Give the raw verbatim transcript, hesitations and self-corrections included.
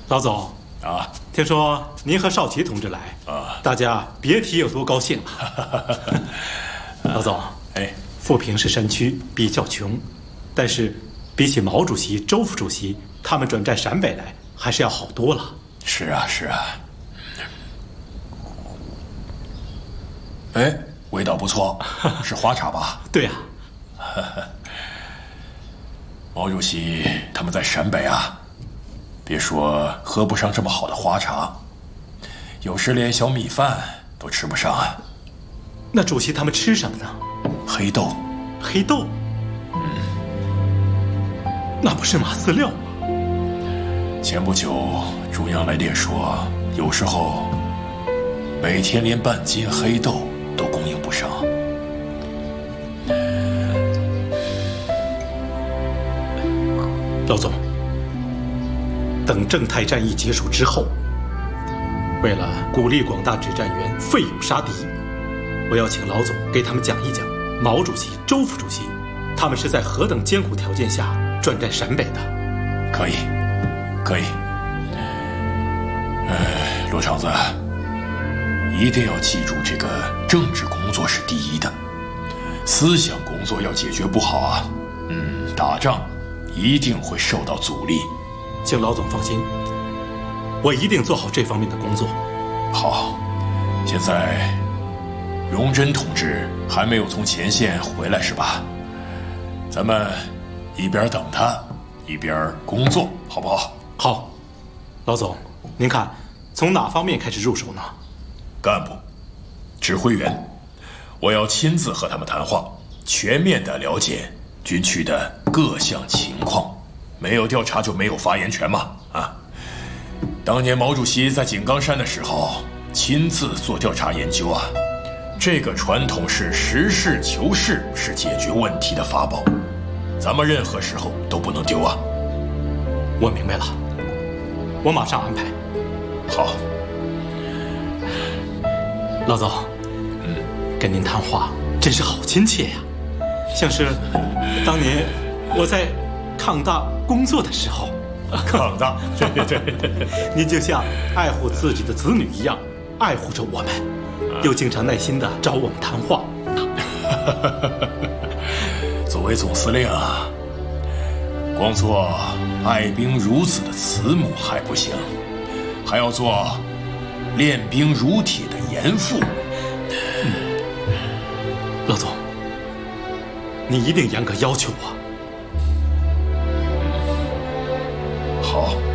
老总啊， 听说您和少奇同志来啊， 大家别提有多高兴了。老总， 哎， 富平是山区，比较穷，但是比起毛主席、周副主席他们转战陕北来，还是要好多了。 是啊，是啊。哎，味道不错，是花茶吧？ 对呀、 啊。毛主席他们在陕北啊，别说喝不上这么好的花茶，有时连小米饭都吃不上啊。 那主席他们吃什么呢？ 黑豆。 黑豆？ 嗯， 那不是马饲料吗？ 前不久中央来电说，有时候每天连半斤黑豆都供应不上。 老总，等正太战役结束之后，为了鼓励广大指战员奋勇杀敌，我要请老总给他们讲一讲毛主席、周副主席他们是在何等艰苦条件下转战陕北的。 可以，可以。哎，罗长子，一定要记住，这个政治工作是第一的，思想工作要解决不好啊，嗯，打仗一定会受到阻力。 请老总放心，我一定做好这方面的工作。 好，现在荣臻同志还没有从前线回来是吧？咱们一边等他，一边工作，好不好？ 好，老总，您看从哪方面开始入手呢？ 干部、指挥员，我要亲自和他们谈话，全面地了解军区的各项情况。没有调查就没有发言权嘛！啊，当年毛主席在井冈山的时候，亲自做调查研究啊。这个传统是实事求是，是解决问题的法宝，咱们任何时候都不能丢啊。 我明白了，我马上安排。 好， 老总， 嗯， 跟您谈话真是好亲切呀，像是当年我在抗大工作的时候。 抗大， 对对对，您就像爱护自己的子女一样爱护着我们，又经常耐心地找我们谈话。 作为总司令啊，光做爱兵如子的慈母还不行，还要做练兵如铁的严父。 嗯，老总，你一定严格要求我。 好。